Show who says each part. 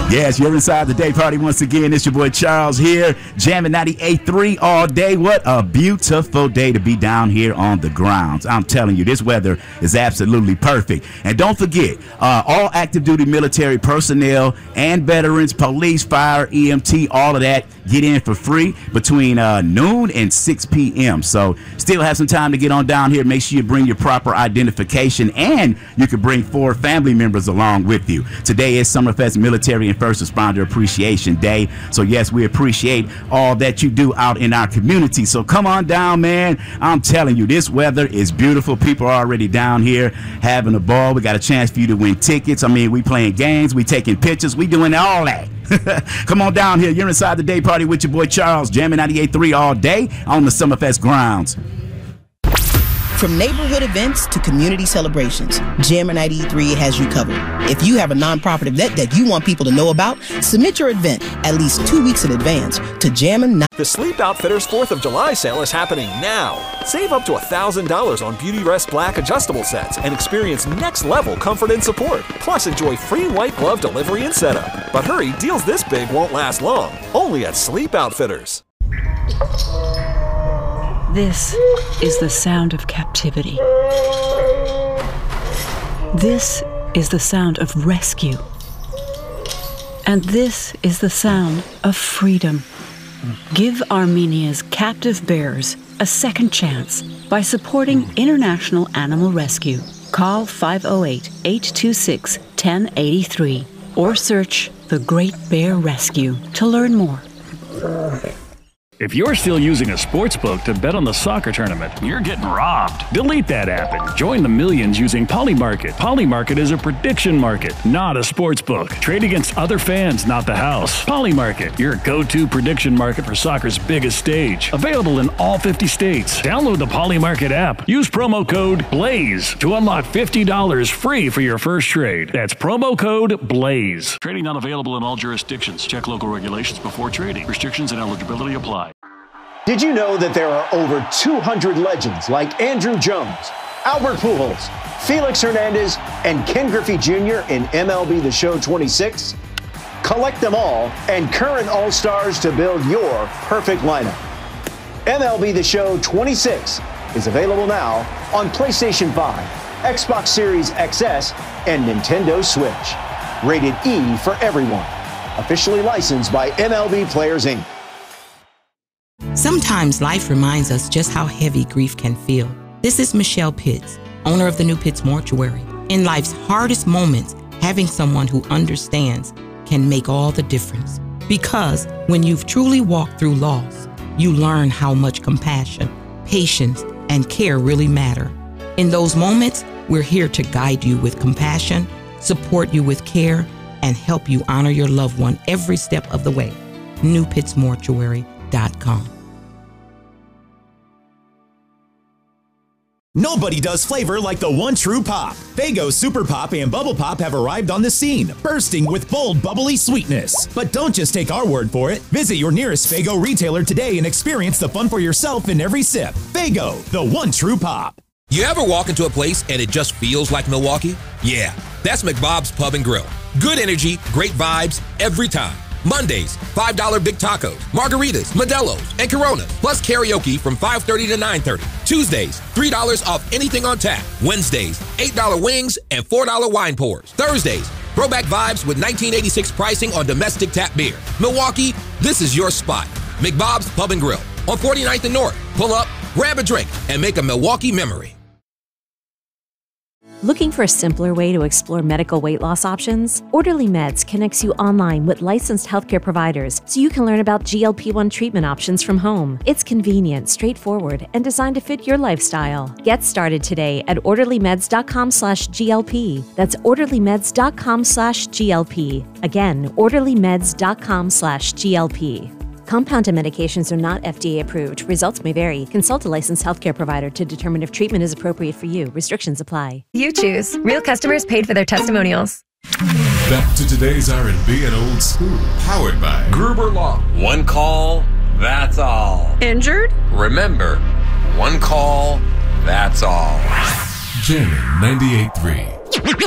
Speaker 1: Yes, you're inside the day party once again. It's your boy Charles here, jamming 98.3 all day. What a beautiful day to be down here on the grounds. I'm telling you, this weather is absolutely perfect. And don't forget, all active duty military personnel and veterans, police, fire, EMT, all of that, get in for free between noon and 6 p.m. So still have some time to get on down here. Make sure you bring your proper identification, and you can bring 4 family members along with you. Today is Summerfest Military and First Responder Appreciation Day. So yes, we appreciate all that you do out in our community. So come on down, man. I'm telling you, this weather is beautiful. People are already down here having a ball. We got a chance for you to win tickets. I mean, we playing games, we taking pictures, we doing all that. Come on down here. You're inside the day party with your boy Charles, jamming 98.3 all day on the Summerfest grounds.
Speaker 2: From neighborhood events to community celebrations, Jammer 93 has you covered. If you have a nonprofit event that you want people to know about, submit your event at least 2 weeks in advance to Jammer.
Speaker 3: The Sleep Outfitters 4th of July sale is happening now. Save up to $1,000 on Beauty Rest Black adjustable sets and experience next-level comfort and support. Plus, enjoy free white glove delivery and setup. But hurry, deals this big won't last long. Only at Sleep Outfitters.
Speaker 4: This is the sound of captivity. This is the sound of rescue. And this is the sound of freedom. Give Armenia's captive bears a second chance by supporting International Animal Rescue. Call 508-826-1083 or search The Great Bear Rescue to learn more.
Speaker 5: If you're still using a sportsbook to bet on the soccer tournament, you're getting robbed. Delete that app and join the millions using Polymarket. Polymarket is a prediction market, not a sportsbook. Trade against other fans, not the house. Polymarket, your go-to prediction market for soccer's biggest stage. Available in all 50 states. Download the Polymarket app. Use promo code BLAZE to unlock $50 free for your first trade. That's promo code BLAZE. Trading not available in all jurisdictions. Check local regulations before trading. Restrictions and eligibility apply.
Speaker 6: Did you know that there are over 200 legends like Andrew Jones, Albert Pujols, Felix Hernandez, and Ken Griffey Jr. in MLB The Show 26? Collect them all and current All-Stars to build your perfect lineup. MLB The Show 26 is available now on PlayStation 5, Xbox Series XS, and Nintendo Switch. Rated E for everyone. Officially licensed by MLB Players, Inc.
Speaker 7: Sometimes life reminds us just how heavy grief can feel. This is Michelle Pitts, owner of the New Pitts Mortuary. In life's hardest moments, having someone who understands can make all the difference. Because when you've truly walked through loss, you learn how much compassion, patience, and care really matter. In those moments, we're here to guide you with compassion, support you with care, and help you honor your loved one every step of the way. NewPittsMortuary.com.
Speaker 8: Nobody does flavor like the one true pop. Faygo Super Pop and Bubble Pop have arrived on the scene, bursting with bold, bubbly sweetness. But don't just take our word for it. Visit your nearest Faygo retailer today and experience the fun for yourself in every sip. Faygo, the one true pop.
Speaker 9: You ever walk into a place and it just feels like Milwaukee? Yeah, that's McBob's Pub and Grill. Good energy, great vibes, every time. Mondays, $5 big tacos, margaritas, Modelo's, and Coronas, plus karaoke from 5:30 to 9:30. Tuesdays, $3 off anything on tap. Wednesdays, $8 wings and $4 wine pours. Thursdays, throwback vibes with 1986 pricing on domestic tap beer. Milwaukee, this is your spot. McBob's Pub and Grill on 49th and North. Pull up, grab a drink, and make a Milwaukee memory.
Speaker 10: Looking for a simpler way to explore medical weight loss options? Orderly Meds connects you online with licensed healthcare providers so you can learn about GLP-1 treatment options from home. It's convenient, straightforward, and designed to fit your lifestyle. Get started today at orderlymeds.com/GLP. That's orderlymeds.com/GLP. Again, orderlymeds.com/GLP. Compounded medications are not FDA approved. Results may vary. Consult a licensed healthcare provider to determine if treatment is appropriate for you. Restrictions apply.
Speaker 11: You choose. Real customers paid for their testimonials.
Speaker 12: Back to today's R&B and old school. Powered by
Speaker 13: Gruber Law. One call, that's all.
Speaker 11: Injured?
Speaker 13: Remember, one call, that's all.
Speaker 12: Jamming 98.3.